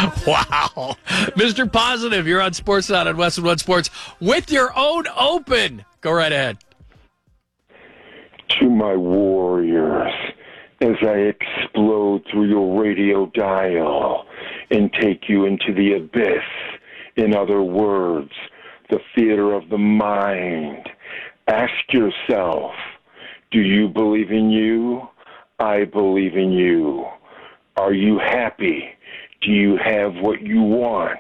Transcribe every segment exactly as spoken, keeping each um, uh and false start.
Wow. Mister Positive, you're on Sports Night on Westwood One Sports with your own open. Go right ahead. To my warriors, as I explode through your radio dial and take you into the abyss, in other words, the theater of the mind, ask yourself, do you believe in you? I believe in you. Are you happy? Do you have what you want?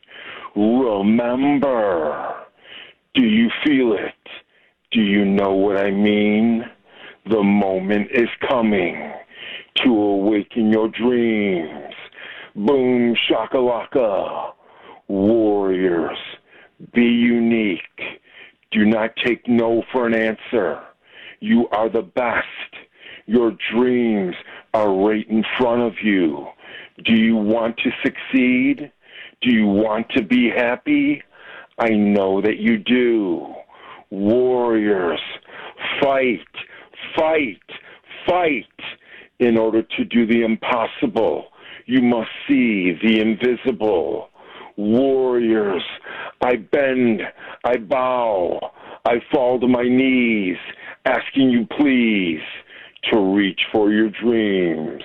Remember, do you feel it? Do you know what I mean? The moment is coming to awaken your dreams. Boom, shakalaka. Warriors, be unique. Do not take no for an answer. You are the best. Your dreams are right in front of you. Do you want to succeed? Do you want to be happy? I know that you do. Warriors, fight, fight, fight. In order to do the impossible, you must see the invisible. Warriors, I bend, I bow, I fall to my knees, asking you please to reach for your dreams.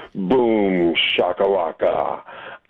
Boom, shakalaka.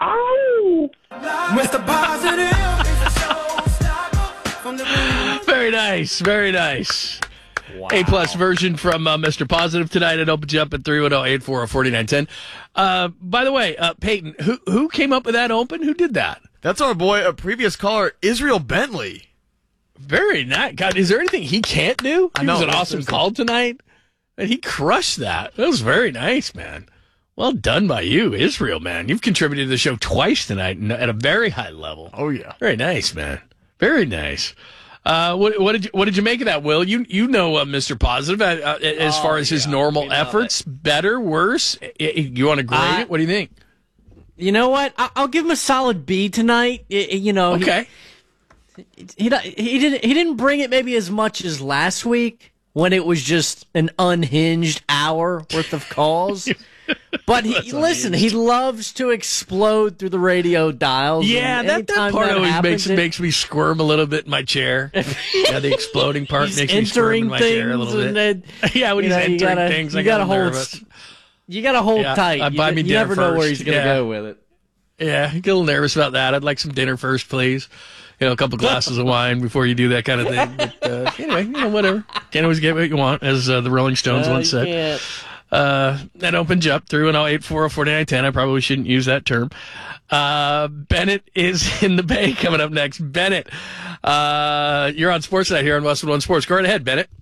Ow! Mister Positive is a showstopper from the Very nice, very nice. Wow. A-plus version from uh, Mister Positive tonight. It opens you up at three one zero, eight four zero, four nine one zero. Uh, by the way, uh, Peyton, who who came up with that open? Who did that? That's our boy, a previous caller, Israel Bentley. Very nice. God, is there anything he can't do? I He know, was an that's- awesome that's- call tonight. And he crushed that. That was very nice, man. Well done by you, Israel, man. You've contributed to the show twice tonight and at a very high level. Oh, yeah. Very nice, man. Very nice. Uh, what, what did you what did you make of that, Will? You you know uh, Mister Positive uh, uh, as Oh, far as his yeah. normal We love efforts, better, worse. I- I- You want to grade Uh, it? What do you think? You know what? I- I'll give him a solid B tonight. I- I- You know, he- Okay. he, he he didn't he didn't bring it maybe as much as last week when it was just an unhinged hour worth of calls. But he, That's listen, unhinged. he loves to explode through the radio dials. Yeah, and that, that anytime part always happens, makes it- makes me squirm a little bit in my chair. Yeah, the exploding part he's makes me squirm in entering my things chair a little bit. and then, Yeah, when you he's know, you entering gotta- things, you I get gotta a little hold nervous. You got to hold Yeah, tight. uh, You, buy you me dinner never know where first. he's going to Yeah. go with it. Yeah, I get a little nervous about that. I'd like some dinner first, please. You know, a couple glasses of wine before you do that kind of thing. But uh, anyway, you know, whatever. Can't always get what you want, as uh, the Rolling Stones No, once you said. can't. Uh, that opens you up through an oh eight four oh, four nine one zero. I probably shouldn't use that term. Uh, Bennett is in the Bay coming up next. Bennett, uh, you're on Sports Night here on Westwood One Sports. Go right ahead, Bennett.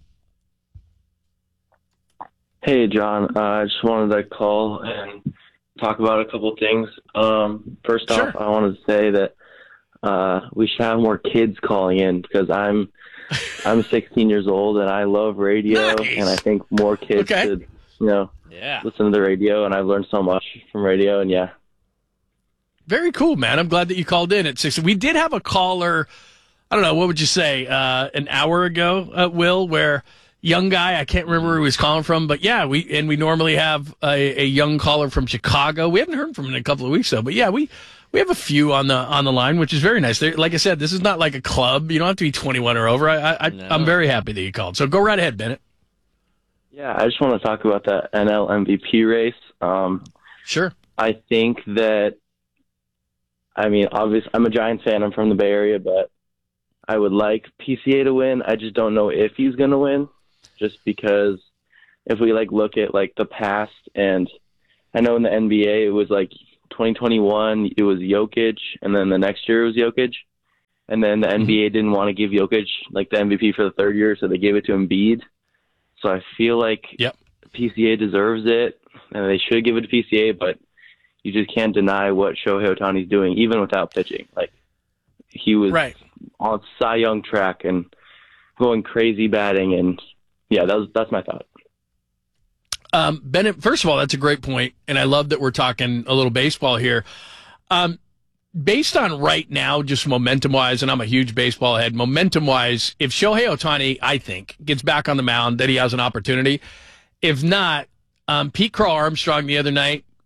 Hey, John. Uh, I just wanted to call and talk about a couple things. Um, first Sure. off, I wanted to say that uh, we should have more kids calling in because I'm I'm sixteen years old and I love radio, Nice. and I think more kids Okay. should, you know, Yeah. listen to the radio. And I've learned so much from radio, and yeah. Very cool, man. I'm glad that you called in at six. We did have a caller, I don't know, what would you say, uh, an hour ago, uh, Will, where young guy, I can't remember where he was calling from, but yeah, we and we normally have a, a young caller from Chicago. We haven't heard from him in a couple of weeks, though, but yeah, we, we have a few on the on the line, which is very nice. They're, like I said, this is not like a club. You don't have to be twenty-one or over. I, I, No. I'm very happy that you called. So go right ahead, Bennett. Yeah, I just want to talk about the N L M V P race. Um, Sure. I think that, I mean, obviously, I'm a Giants fan. I'm from the Bay Area, but I would like P C A to win. I just don't know if he's going to win, just because if we, like, look at, like, the past, and I know in the N B A it was, like, twenty twenty-one, it was Jokic, and then the next year it was Jokic. And then the N B A didn't want to give Jokic, like, the M V P for the third year, so they gave it to Embiid. So I feel like Yep. P C A deserves it, and they should give it to P C A, but you just can't deny what Shohei Ohtani's doing, even without pitching. Like, he was Right. on Cy Young track and going crazy batting, and yeah, that was that's my thought. Um, Bennett, first of all, that's a great point, and I love that we're talking a little baseball here. Um, based on right now, just momentum-wise, and I'm a huge baseball head, momentum-wise, if Shohei Ohtani, I think, gets back on the mound, then he has an opportunity. If not, um, Pete Crow Armstrong the other night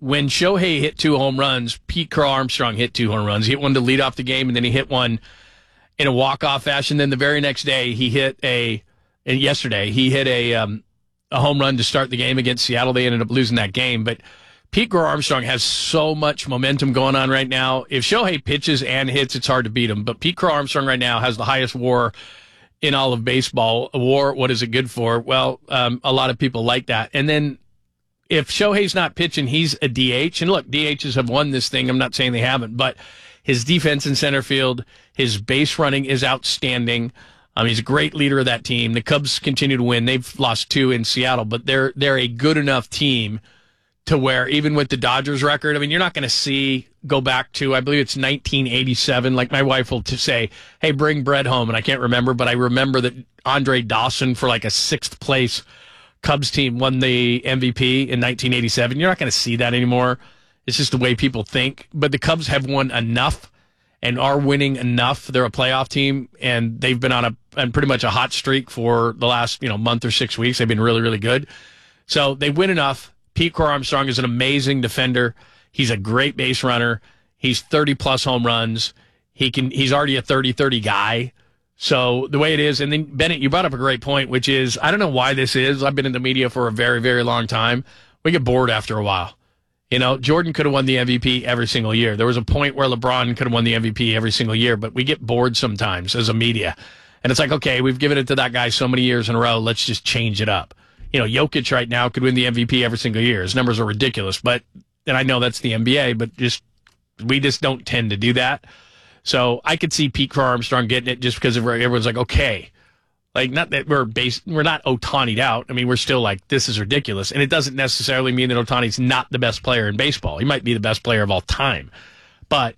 when Shohei hit two home runs, Pete Crow Armstrong hit two home runs. He hit one to lead off the game, and then he hit one in a walk-off fashion. Then the very next day, he hit a, and yesterday, he hit a um, a home run to start the game against Seattle. They ended up losing that game. But Pete Crow Armstrong has so much momentum going on right now. If Shohei pitches and hits, it's hard to beat him. But Pete Crow Armstrong right now has the highest WAR in all of baseball. A WAR, what is it good for? Well, um, a lot of people like that. And then if Shohei's not pitching, he's a D H. And look, D Hs have won this thing. I'm not saying they haven't, but his defense in center field, his base running is outstanding. Um, he's a great leader of that team. The Cubs continue to win. They've lost two in Seattle, but they're they're a good enough team to where even with the Dodgers record, I mean, you're not going to see go back to, I believe it's nineteen eighty-seven. Like my wife will to say, hey, bring bread home. And I can't remember, but I remember that Andre Dawson for like a sixth place Cubs team won the M V P in nineteen eighty-seven. You're not going to see that anymore. It's just the way people think. But the Cubs have won enough and are winning enough. They're a playoff team, and they've been on a on pretty much a hot streak for the last you know month or six weeks. They've been really, really good. So they win enough. Pete Crow Armstrong is an amazing defender. He's a great base runner. He's thirty-plus home runs. He can. He's already a thirty thirty guy. So the way it is, and then, Bennett, you brought up a great point, which is, I don't know why this is. I've been in the media for a very, very long time. We get bored after a while. You know, Jordan could have won the M V P every single year. There was a point where LeBron could have won the M V P every single year, but we get bored sometimes as a media. And it's like, okay, we've given it to that guy so many years in a row, let's just change it up. You know, Jokic right now could win the M V P every single year. His numbers are ridiculous, but, and I know that's the N B A, but just, we just don't tend to do that. So I could see Pete Crow Armstrong getting it just because everyone's like, okay, like not that we're base, we're not Ohtani'd out. I mean, we're still like, this is ridiculous. And it doesn't necessarily mean that Ohtani's not the best player in baseball. He might be the best player of all time. But,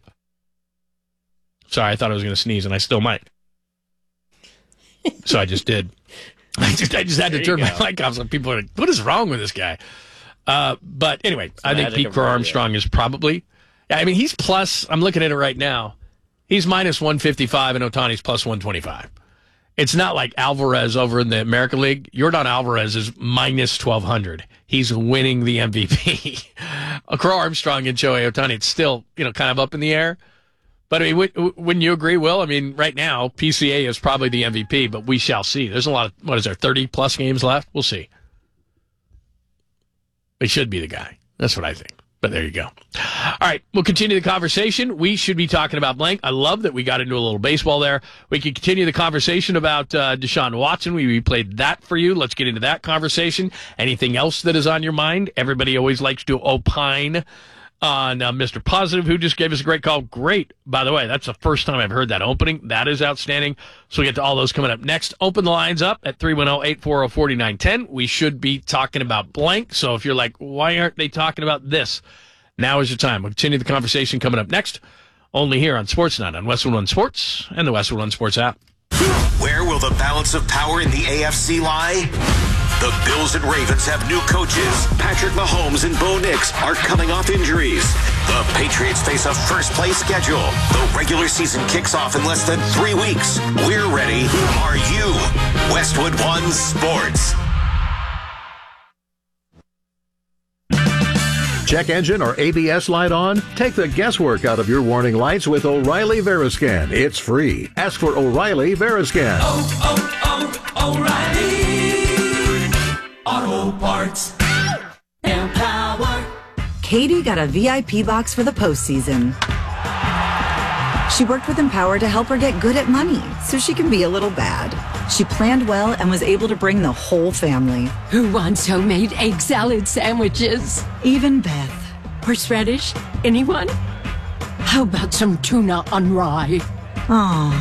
sorry, I thought I was going to sneeze, and I still might. So I just did. I just, I just had to turn my mic off. So people are like, what is wrong with this guy? Uh, but anyway, I think Pete Crow Armstrong is probably, I mean, he's plus, I'm looking at it right now. He's minus one fifty-five, and Ohtani's plus one twenty-five. It's not like Alvarez over in the American League. Jordan Alvarez is minus twelve hundred. He's winning the M V P. Crow Armstrong and Shohei Ohtani, it's still, you know, kind of up in the air. But I mean, wouldn't you agree, Will? I mean, right now, P C A is probably the M V P, but we shall see. There's a lot of, what is there, thirty-plus games left? We'll see. He should be the guy. That's what I think. But there you go. All right, we'll continue the conversation. We should be talking about blank. I love that we got into a little baseball there. We can continue the conversation about uh, Deshaun Watson. We, we played that for you. Let's get into that conversation. Anything else that is on your mind? Everybody always likes to opine on uh, Mister Positive, who just gave us a great call. Great, by the way. That's the first time I've heard that opening. That is outstanding. So we'll get to all those coming up next. Open the lines up at three one zero, eight four zero, four nine one zero. We should be talking about blank. So if you're like, why aren't they talking about this? Now is your time. We'll continue the conversation coming up next. Only here on Sportsnet on Westwood One Sports and the Westwood One Sports app. Where will the balance of power in the A F C lie? The Bills and Ravens have new coaches. Patrick Mahomes and Bo Nix are coming off injuries. The Patriots face a first-place schedule. The regular season kicks off in less than three weeks. We're ready. Are you? Westwood One Sports. Check engine or A B S light on? Take the guesswork out of your warning lights with O'Reilly Veriscan. It's free. Ask for O'Reilly Veriscan. Oh, oh, oh, O'Reilly Auto Parts. Empower. Katie got a V I P box for the postseason. She worked with Empower to help her get good at money so she can be a little bad. She planned well and was able to bring the whole family. Who wants homemade egg salad sandwiches? Even Beth. Horseradish? Anyone? How about some tuna on rye? Aw.